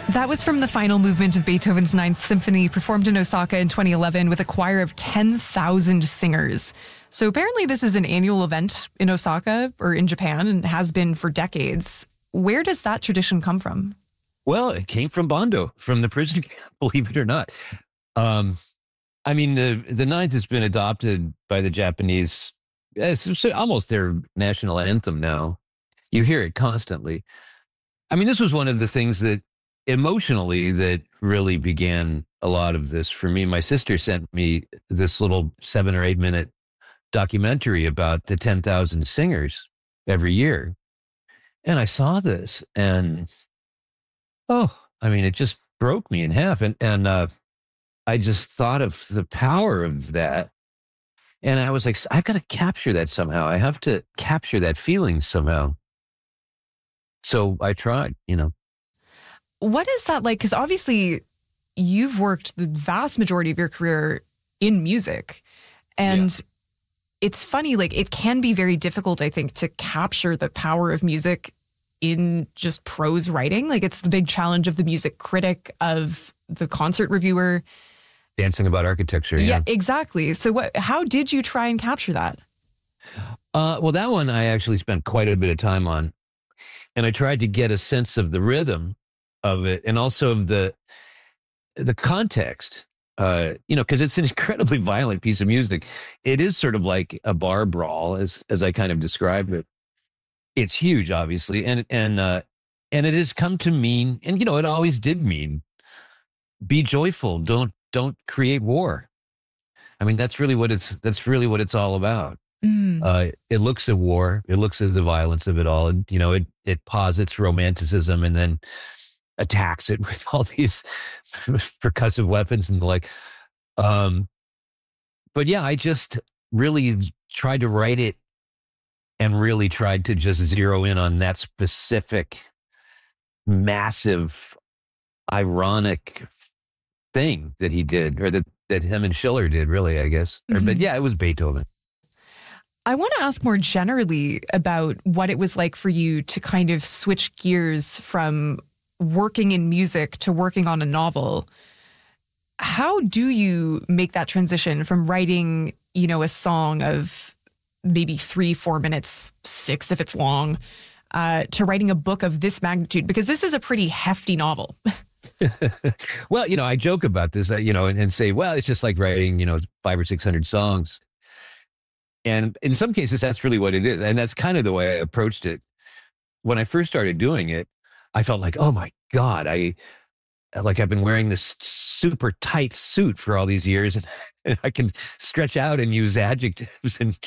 That was from the final movement of Beethoven's Ninth Symphony, performed in Osaka in 2011 with a choir of 10,000 singers. So apparently this is an annual event in Osaka or in Japan and has been for decades. Where does that tradition come from? Well, it came from Bondo, from the prison camp, believe it or not. I mean, the Ninth has been adopted by the Japanese. It's almost their national anthem now. You hear it constantly. I mean, this was one of the things that emotionally that really began a lot of this for me. My sister sent me this little 7 or 8 minute documentary about the 10,000 singers every year. And I saw this and, I mean, it just broke me in half. And I just thought of the power of that. And I was like, I've got to capture that somehow. I have to capture that feeling somehow. So I tried, What is that like? Because obviously you've worked the vast majority of your career in music. And it's funny, like it can be very difficult, I think, to capture the power of music in just prose writing. Like it's the big challenge of the music critic, of the concert reviewer. Dancing about architecture. Yeah, exactly. So how did you try and capture that? Well, that one I actually spent quite a bit of time on. And I tried to get a sense of the rhythm of it and also of the context, because it's an incredibly violent piece of music. It is sort of like a bar brawl, as I kind of described it. It's huge, obviously, and it has come to mean, and it always did mean, be joyful. Don't create war. I mean, that's really what it's all about. It looks at war. It looks at the violence of it all, and it posits romanticism, and then attacks it with all these percussive weapons and the like. But yeah, I just really tried to write it, and really tried to just zero in on that specific, massive, ironic thing that he did, or that him and Schiller did. Really, I guess. But yeah, it was Beethoven. I want to ask more generally about what it was like for you to kind of switch gears from working in music to working on a novel. How do you make that transition from writing, a song of maybe 3-4 minutes, 6 if it's long, to writing a book of this magnitude? Because this is a pretty hefty novel. Well, I joke about this, and say, well, it's just like writing, 500 or 600 songs. And in some cases, that's really what it is. And that's kind of the way I approached it. When I first started doing it, I felt like, oh my God, I've been wearing this super tight suit for all these years, and I can stretch out and use adjectives and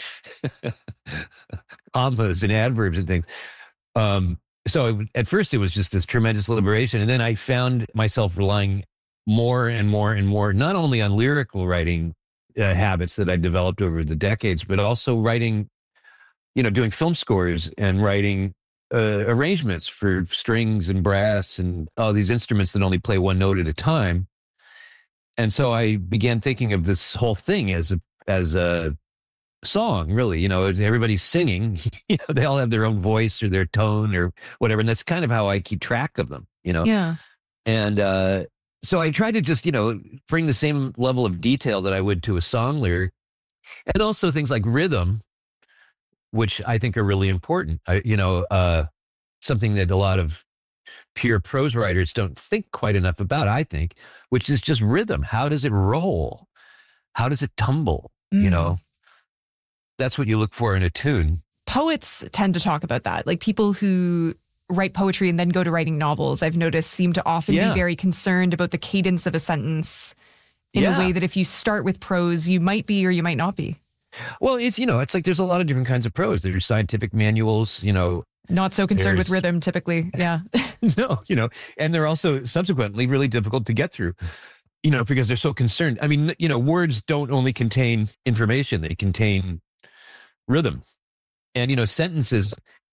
commas and adverbs and things. So at first it was just this tremendous liberation. And then I found myself relying more and more and more, not only on lyrical writing habits that I developed over the decades, but also writing, doing film scores and writing arrangements for strings and brass and all these instruments that only play one note at a time. And so I began thinking of this whole thing as a song, really. Everybody's singing. They all have their own voice or their tone or whatever, and that's kind of how I keep track of them. Yeah. And so I try to just, bring the same level of detail that I would to a song lyric, and also things like rhythm, which I think are really important. Something that a lot of pure prose writers don't think quite enough about, I think, which is just rhythm. How does it roll? How does it tumble? That's what you look for in a tune. Poets tend to talk about that. Like people who write poetry and then go to writing novels, I've noticed, seem to often be very concerned about the cadence of a sentence in a way that if you start with prose, you might be or you might not be. Well, it's like there's a lot of different kinds of prose. There's scientific manuals, Not so concerned with rhythm, typically. Yeah. No, and they're also subsequently really difficult to get through, because they're so concerned. I mean, words don't only contain information, they contain rhythm. And, sentences,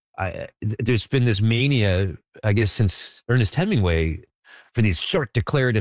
there's been this mania, I guess, since Ernest Hemingway for these short declarative